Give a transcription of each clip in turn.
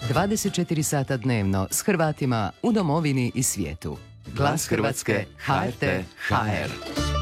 24 sata dnevno s Hrvatima u domovini i svijetu. Glas Hrvatske, HRT, HR.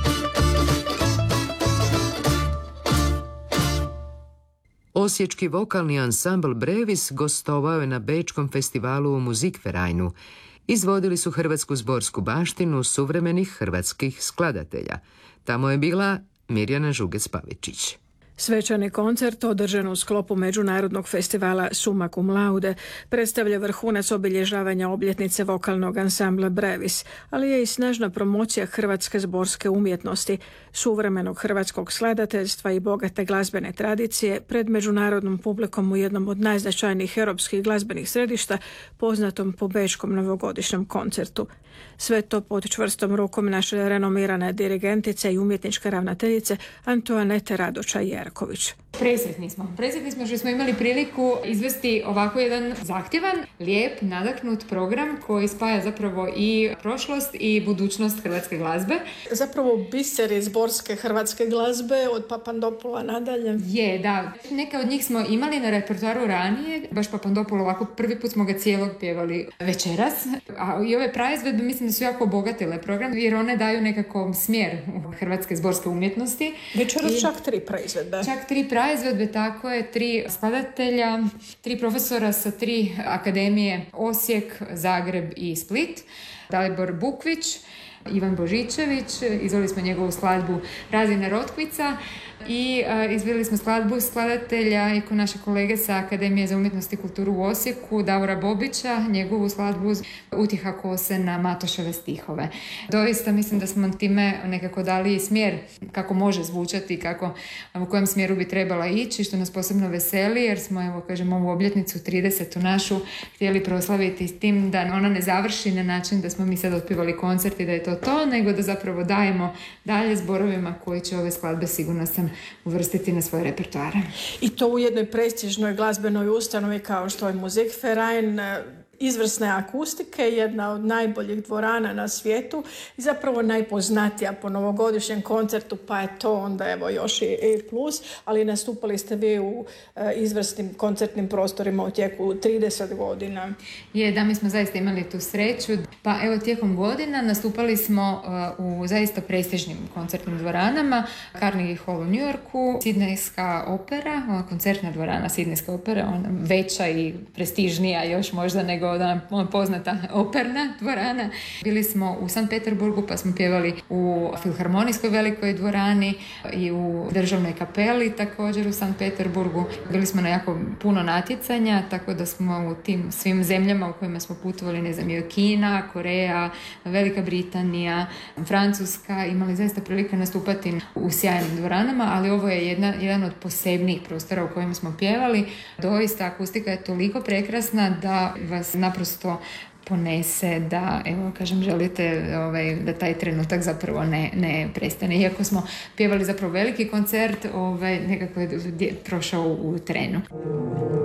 Osječki vokalni ansambl Brevis gostovao je na Bečkom festivalu u Musikvereinu. Izvodili su hrvatsku zborsku baštinu suvremenih hrvatskih skladatelja. Tamo je bila Mirjana Žugec-Pavičić. Svečani koncert održan u sklopu međunarodnog festivala Summa Cum Laude predstavlja vrhunac obilježavanja obljetnice vokalnog ansambla Brevis, ali je i snažna promocija hrvatske zborske umjetnosti, suvremenog hrvatskog skladateljstva i bogate glazbene tradicije pred međunarodnom publikom u jednom od najznačajnijih europskih glazbenih središta, poznatom po bečkom novogodišnjem koncertu. Sve to pod čvrstom rukom naše renomirane dirigentice i umjetničke ravnateljice Antoanete Radoča-Jerković. Presretni smo što smo imali priliku izvesti ovako jedan zahtjevan, lijep, nadahnut program koji spaja zapravo i prošlost i budućnost hrvatske glazbe. Zapravo biseri zborske hrvatske glazbe od Papandopula nadalje. Je, da. Neke od njih smo imali na repertoaru ranije, baš Papandopul ovako prvi put smo ga cijelog pjevali večeras. A i ove praizvedbe mislim da su jako obogatile program jer one daju nekako smjer u hrvatske zborske umjetnosti. Večeras čak 3 praizvedbe. Čak 3 praizvedbe, tako je, 3 skladatelja, 3 profesora sa 3 akademije Osijek, Zagreb i Split. Dalibor Bukvić, Ivan Božičević, izveli smo njegovu skladbu Razina Rotkvica i izveli smo skladbu skladatelja i naše kolege sa Akademije za umjetnost i kulturu u Osijeku, Davora Bobića, njegovu skladbu Utjeha kose na Matoševe stihove. Doista mislim da smo time nekako dali smjer kako može zvučati, u kojem smjeru bi trebala ići, što nas posebno veseli jer smo, evo kažem, ovu obljetnicu 30. našu htjeli proslaviti s tim da ona ne završi na način da smo mi sad otpivali koncert i da je to, nego da zapravo dajemo dalje zborovima koji će ove skladbe, sigurno sam, uvrstiti na svoje repertoare. I to u jednoj prestižnoj glazbenoj ustanovi kao što je Musikverein, izvrsne akustike, jedna od najboljih dvorana na svijetu i zapravo najpoznatija po novogodišnjem koncertu, pa je to onda evo još i plus, ali nastupali ste vi u izvrsnim koncertnim prostorima u tijeku 30 godina. Je, da, mi smo zaista imali tu sreću. Pa evo, tijekom godina nastupali smo u zaista prestižnim koncertnim dvoranama, Carnegie Hall u New Yorku, Sidnejska opera, koncertna dvorana Sidnejske opere, ona veća i prestižnija još možda nego ona poznata operna dvorana. Bili smo u Sankt Peterburgu pa smo pjevali u Filharmonijskoj velikoj dvorani i u državnoj kapeli također u Sankt Peterburgu. Bili smo na jako puno natjecanja, tako da smo u tim svim zemljama u kojima smo putovali, ne znam, Kina, Koreja, Velika Britanija, Francuska, imali zaista prilike nastupati u sjajnim dvoranama, ali ovo je jedan od posebnijih prostora u kojima smo pjevali. Doista akustika je toliko prekrasna da vas naprosto ponese da, evo kažem, želite da taj trenutak zapravo ne prestane. Iako smo pjevali zapravo veliki koncert, nekako je prošao u trenu.